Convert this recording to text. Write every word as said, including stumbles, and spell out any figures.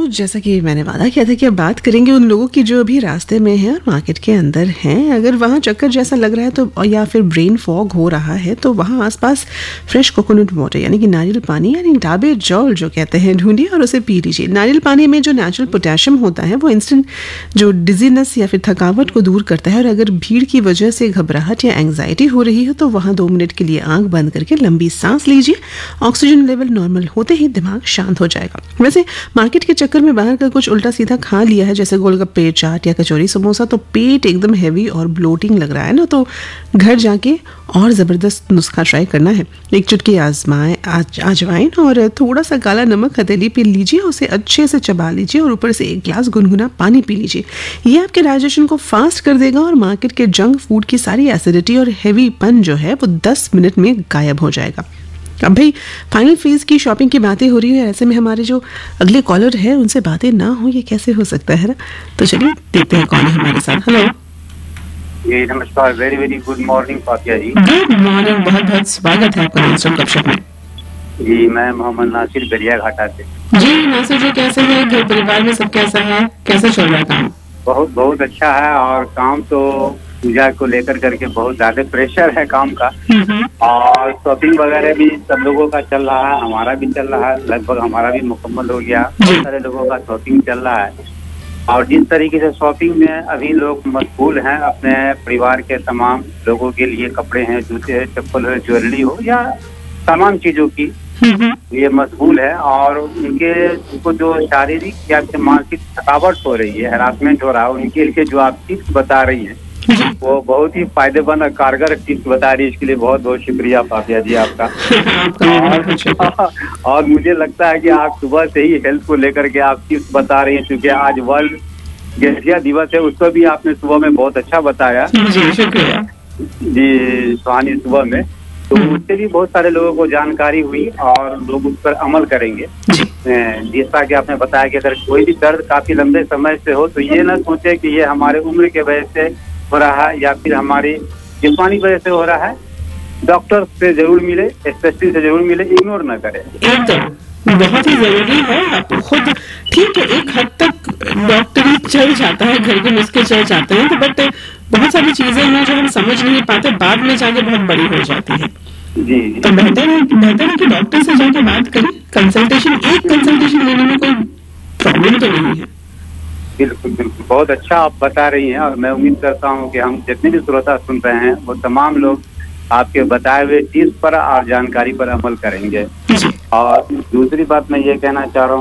जैसा कि मैंने वादा किया था कि अब बात करेंगे उन लोगों की जो अभी रास्ते में हैं और मार्केट के अंदर हैं। अगर वहाँ चक्कर जैसा लग रहा है तो या फिर ब्रेन फॉग हो रहा है तो वहाँ आसपास फ्रेश कोकोनट वाटर यानी कि नारियल पानी यानी डाबे जौल जो कहते हैं ढूंढिए और उसे पी लीजिए। नारियल पानी में जो नेचुरल पोटेशियम होता है वो इंस्टेंट जो डिजीनेस या फिर थकावट को दूर करता है। और अगर भीड़ की वजह से घबराहट या एंग्जाइटी हो रही है तो वहाँ दो मिनट के लिए आंख बंद करके लंबी सांस लीजिए। ऑक्सीजन लेवल नॉर्मल होते ही दिमाग शांत हो जाएगा। वैसे मार्केट के चक्कर में बाहर का कुछ उल्टा सीधा खा लिया है जैसे गोलगप्पे, चाट या कचौरी, समोसा तो पेट एकदम हैवी और ब्लोटिंग लग रहा है ना, तो घर जाके और ज़बरदस्त नुस्खा ट्राई करना है। एक चुटकी आजमाए आज अजवाइन और थोड़ा सा काला नमक हथेली पे लीजिए, उसे अच्छे से चबा लीजिए और ऊपर से एक गिलास गुनगुना पानी पी लीजिए। ये आपके डाइजेशन को फास्ट कर देगा और मार्केट के जंक फूड की सारी एसिडिटी और हैवीपन जो है वो दस मिनट में गायब हो जाएगा। अब भाई फाइनल फेज की शॉपिंग की बातें हो रही है, ऐसे में हमारे जो अगले कॉलर है उनसे बातें ना हो ये कैसे हो सकता है ना। तो चलिए देखते हैं कौन है हमारे साथ। हेलो जी नमस्कार, वेरी वेरी गुड मॉर्निंग फातिया जी। गुड मॉर्निंग, बहुत बहुत स्वागत है आपका नॉनस्टॉप गपशप में। जी मैं मोहम्मद नासिर गरिया घाटा से। जी नासिर जी, कैसे हैं? घर परिवार में सब कैसा है? कैसा चल रहा है काम? बहुत बहुत अच्छा है और काम तो पूजा को लेकर करके बहुत ज्यादा प्रेशर है काम का और शॉपिंग वगैरह भी सब लोगों का चल रहा है, हमारा भी चल रहा है, लगभग हमारा भी मुकम्मल हो गया। बहुत सारे लोगों का शॉपिंग चल रहा है और जिस तरीके से शॉपिंग में अभी लोग मशगूल हैं, अपने परिवार के तमाम लोगों के लिए कपड़े हैं, जूते हैं, चप्पल है, ज्वेलरी हो या तमाम चीजों की ये मशगूल है और उनके उनको जो शारीरिक या मानसिक थकावट हो रही है, हैरासमेंट हो रहा है, उनके लिए जो आप टिप्स बता रही हैं वो बहुत ही फायदेमंद और कारगर टिप्स बता रही है। इसके लिए बहुत बहुत शुक्रिया फातिया जी आपका। और, और मुझे लगता है कि आप सुबह से ही हेल्थ को लेकर के आप टिप्स बता रही हैं, क्योंकि आज वर्ल्ड गैसिया दिवस है, उसको भी आपने सुबह में बहुत अच्छा बताया। जी शुक्रिया जी सुहानी सुबह में, तो उससे भी बहुत सारे लोगों को जानकारी हुई और लोग उस पर अमल करेंगे। जैसा कि आपने बताया कि अगर कोई भी दर्द काफी लंबे समय से हो तो ये ना सोचे कि ये हमारे उम्र के वजह से हो रहा है या फिर हमारी जिस्मानी वजह से हो रहा है। डॉक्टर से जरूर मिले, स्पेशलिस्ट से जरूर मिले, इग्नोर ना करें। एकदम बहुत ही जरूरी है। आप खुद ठीक है, एक हद तक डॉक्टरी चल जाता है, घर के नुस्खे चल जाते हैं, तो बट बहुत सारी चीजें हैं जो हम समझ नहीं पाते, बाद में जाके बहुत बड़ी हो जाती है। जी तो बेहतर है बेहतर है कि डॉक्टर से जाके बात करें। कंसल्टेशन, एक कंसल्टेशन लेने में कोई प्रॉब्लम तो नहीं है। बिल्कुल बिल्कुल, बहुत अच्छा आप बता रही हैं और मैं उम्मीद करता हूं कि हम जितने भी श्रोता सुन रहे हैं वो तमाम लोग आपके बताए हुए टिप्स पर और जानकारी पर अमल करेंगे। और दूसरी बात मैं ये कहना चाह रहा हूँ